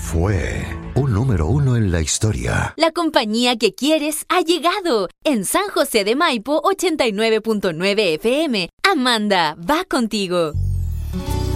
fue un número uno en la historia. La compañía que quieres ha llegado. En San José de Maipo, 89.9 FM. Amanda, va contigo.